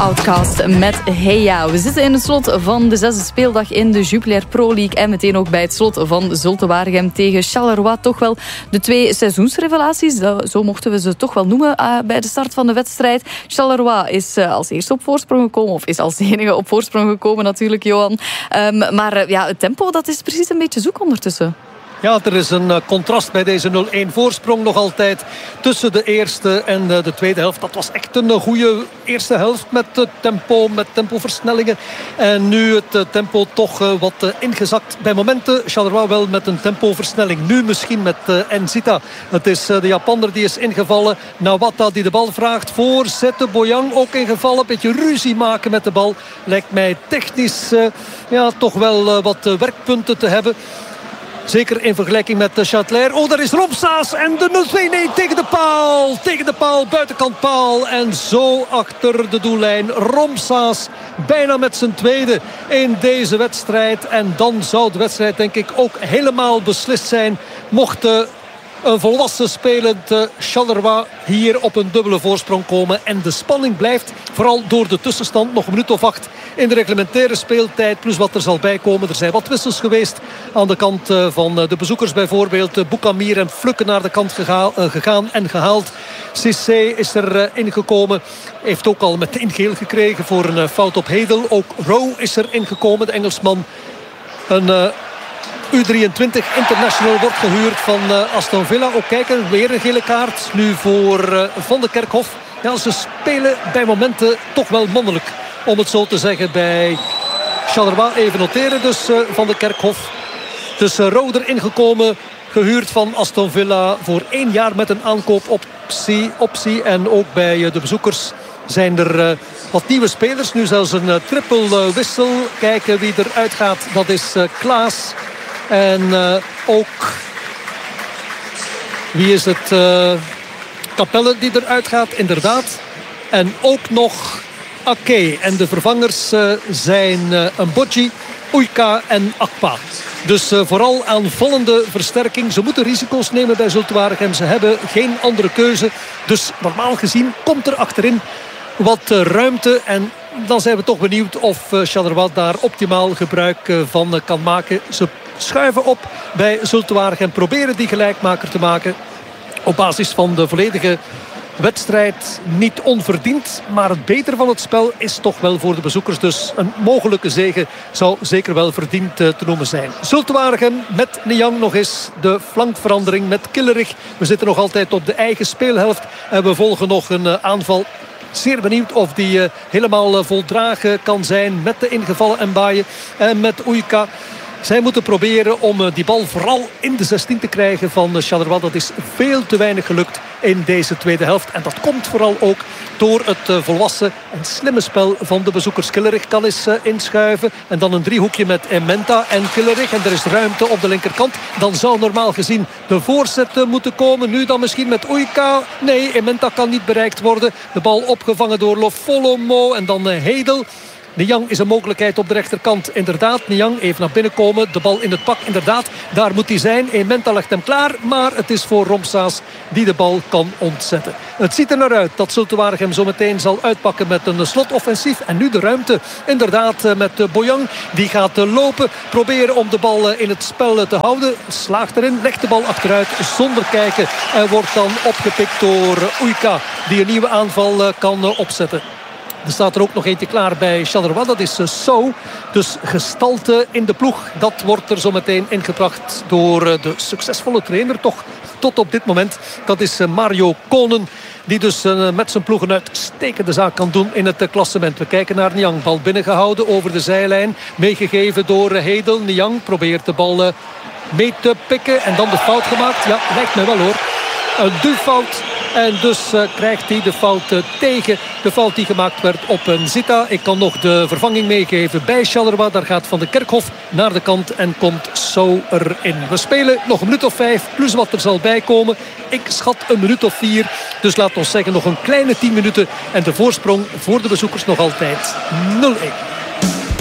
Outcast met Heya. We zitten in het slot van de 6e speeldag in de Jupiler Pro League. En meteen ook bij het slot van Zulte Waregem tegen Charleroi. Toch wel de 2 seizoensrevelaties. Zo mochten we ze toch wel noemen bij de start van de wedstrijd. Charleroi is als eerste op voorsprong gekomen. Of is als enige op voorsprong gekomen natuurlijk, Johan. Maar het tempo dat is precies een beetje zoek ondertussen. Ja, er is een contrast bij deze 0-1 voorsprong nog altijd tussen de eerste en de tweede helft. Dat was echt een goede eerste helft met tempo, met tempoversnellingen. En nu het tempo toch wat ingezakt. Bij momenten Charleroi wel met een tempoversnelling. Nu misschien met Enzita. Het is de Japaner die is ingevallen. Nawata die de bal vraagt. Voorzetten. Boyang ook ingevallen. Een beetje ruzie maken met de bal. Lijkt mij technisch toch wel wat werkpunten te hebben. Zeker in vergelijking met Châtelaire. Oh, daar is Romsaas en de 0-2. Nee, tegen de paal. Tegen de paal, buitenkant paal. En zo achter de doellijn. Romsaas bijna met zijn tweede in deze wedstrijd. En dan zou de wedstrijd denk ik ook helemaal beslist zijn. Mocht een volwassen spelend Charleroi hier op een dubbele voorsprong komen. En de spanning blijft, vooral door de tussenstand, nog een minuut of 8 in de reglementaire speeltijd. Plus wat er zal bijkomen. Er zijn wat wissels geweest aan de kant van de bezoekers bijvoorbeeld. Boukamir en Flukke naar de kant gegaan en gehaald. Cissé is er ingekomen. Heeft ook al meteen geel gekregen voor een fout op Hedel. Ook Rowe is er ingekomen, de Engelsman. Een U23 international wordt gehuurd van Aston Villa. Ook kijken, weer een gele kaart. Nu voor Van de Kerkhof. Ja, ze spelen bij momenten toch wel mannelijk. Om het zo te zeggen bij Charleroi. Even noteren dus Van de Kerkhof. Dus Roder ingekomen. Gehuurd van Aston Villa voor 1 jaar met een aankoopoptie. En ook bij de bezoekers zijn er wat nieuwe spelers. Nu zelfs een triple wissel. Kijken wie eruit gaat. Dat is Klaas. En ook wie is het? Capelle die eruit gaat, inderdaad. En ook nog Ake. En de vervangers zijn Mbodji, Oeika en Akpa. Dus vooral aanvallende versterking. Ze moeten risico's nemen bij Zulte Waregem. Ze hebben geen andere keuze. Dus normaal gezien komt er achterin wat ruimte. En dan zijn we toch benieuwd of Charleroi daar optimaal gebruik van kan maken. Ze schuiven op bij Zulte Waregem. Proberen die gelijkmaker te maken. Op basis van de volledige wedstrijd niet onverdiend. Maar het beter van het spel is toch wel voor de bezoekers. Dus een mogelijke zege zou zeker wel verdiend te noemen zijn. Zulte Waregem met Niang nog eens. De flankverandering met Killerich. We zitten nog altijd op de eigen speelhelft. En we volgen nog een aanval. Zeer benieuwd of die helemaal voldragen kan zijn met de ingevallen Mbaye en met Oeika. Zij moeten proberen om die bal vooral in de 16 te krijgen van Charleroi. Dat is veel te weinig gelukt in deze tweede helft. En dat komt vooral ook door het volwassen en slimme spel van de bezoekers. Killerich kan eens inschuiven. En dan een driehoekje met Ementa en Killerich. En er is ruimte op de linkerkant. Dan zou normaal gezien de voorzet moeten komen. Nu dan misschien met Oeika. Nee, Ementa kan niet bereikt worden. De bal opgevangen door Lofolomo. En dan Hedel. Niang is een mogelijkheid op de rechterkant. Inderdaad, Niang even naar binnen komen. De bal in het pak, inderdaad. Daar moet hij zijn. Ementa legt hem klaar. Maar het is voor Romsaas die de bal kan ontzetten. Het ziet er naar uit dat Zulte Waregem zo meteen zal uitpakken met een slotoffensief. En nu de ruimte. Inderdaad met Boyang. Die gaat lopen. Proberen om de bal in het spel te houden. Slaagt erin. Legt de bal achteruit zonder kijken. En wordt dan opgepikt door Oeika. Die een nieuwe aanval kan opzetten. Er staat er ook nog eentje klaar bij Charleroi. Dat is So. Dus gestalte in de ploeg. Dat wordt er zo meteen ingebracht door de succesvolle trainer toch tot op dit moment. Dat is Mario Konen. Die dus met zijn ploeg een uitstekende zaak kan doen in het klassement. We kijken naar Niang. Bal binnengehouden over de zijlijn. Meegegeven door Hedel. Niang probeert de bal mee te pikken. En dan de fout gemaakt. Ja, lijkt me wel hoor. Een duwfout. En dus krijgt hij de fout tegen. De fout die gemaakt werd op Nzita. Ik kan nog de vervanging meegeven bij Charleroi. Daar gaat Van de Kerkhof naar de kant en komt So erin. We spelen nog een minuut of 5. Plus wat er zal bijkomen. Ik schat een minuut of 4. Dus laat ons zeggen nog een kleine 10 minuten. En de voorsprong voor de bezoekers nog altijd 0-1.